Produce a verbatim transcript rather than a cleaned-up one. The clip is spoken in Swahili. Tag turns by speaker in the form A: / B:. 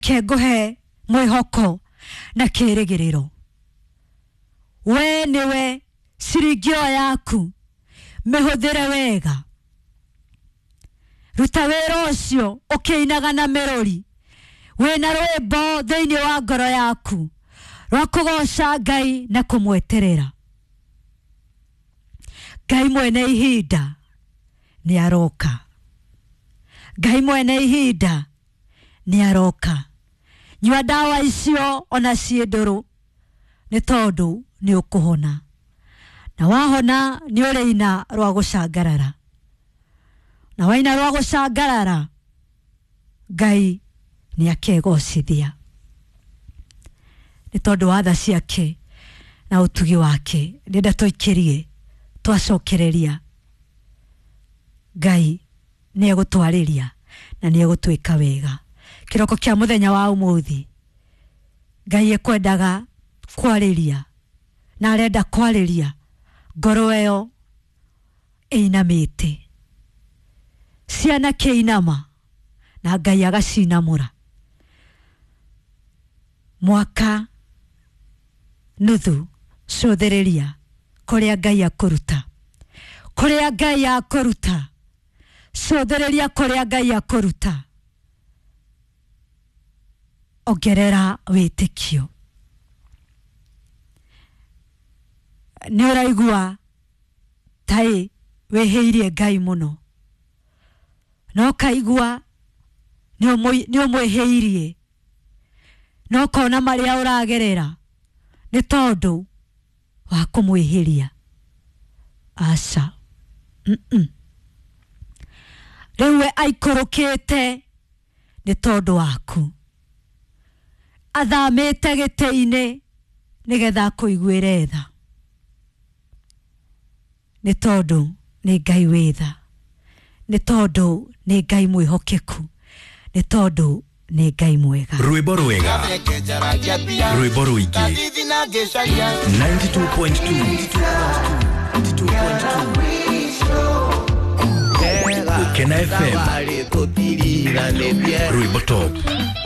A: kegohe mwihoko na kirigiriro. We niwe sirigio yaku mehudire wega. Ruta wera ucio ukiinaga na merori. We na rwimbo thiini wa ngoro yaku rwa kugoca Ngai na kumweterera. Ngai mwene ihinda ni aroka. Ngai mwene ihinda ni aroka. Nyua dawa icio ona cienduru ni tondu ni ukuhona. Na wahona ni ureina rwa gucangarara. Na waina rwa gucangarara Ngai ni akegocithia. Ni tondu wa tha ciake na utugi wake ndenda toikirie twacokereria. Ngai ni egutwariria na ni egutwika wega. Kiroko kia muthenya wa umuthi Ngai ekwendaga kwariria na arenda kwariria ngoro eyo einamite. Ciana keinama na Ngai agacinamura. Mwaka nuthu cothereria kuria Ngai akuruta. Kuria Ngai akuruta. Cothereria kuria Ngai akuruta. Ongerera witikio. Ni uraigua tai wehiirie Ngai muno. No kaigua ni umwehiirie. No kona maria uragerera ni tondu wa kumwehiria. Asa. Mm -mm. Rewe aikorokete ni tondu waku. Athamete giteine nigetha kuiguire tha. Ni tondu ni Ngai witha. Ni tondu ni Ngai mwihokeku. Ni tondu ni Ngai mwega.
B: Rwimbo rwega. Rwimbo rwingi. ninety-two point two. ninety-two point two. Kena F M. Rwimbo top.